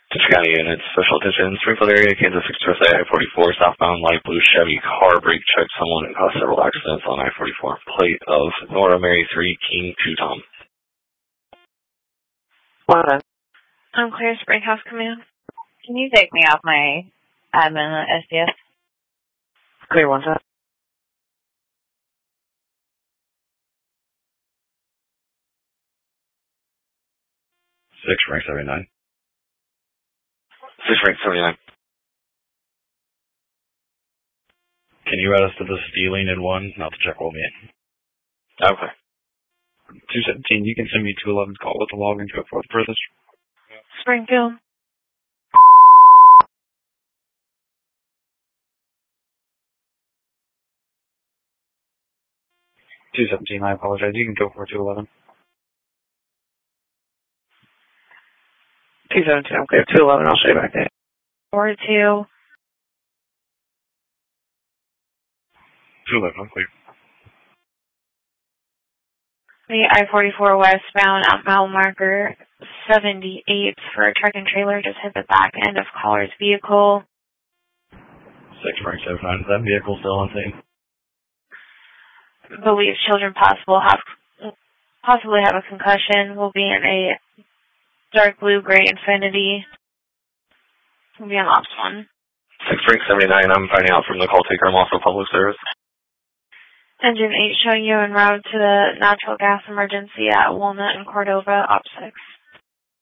Citrus County units, special attention, Springfield area, Kansas Express I-44, southbound light blue Chevy car brake checked someone and caused several accidents on I-44. Plate of Nora Mary 3, King 2 Tom. What? I'm Clear Springhouse Command. Can you take me off my admin at SDS? Clear, one sec. 6 rank 79. 6 rank 79. Can you route us to the stealing in 1? Not to check will be in. Okay. 217, you can send me 211 call with the log and go for the furthest. Springfield. 217, I apologize. You can go for 211. 217, I'm clear. 211, I'll stay back there. 42. 211, I'm clear. The I-44 westbound at mile marker 78 for a truck and trailer just hit the back end of caller's vehicle. 6 rank 79, is that vehicle still unseen? Believes children possibly have a concussion. Will be in a dark blue gray Infiniti. Will be on Ops 1. 6 rank 79, I'm finding out from the call taker. I'm also public service. Engine 8 showing you en route to the natural gas emergency at Walnut and Cordova, Ops 6.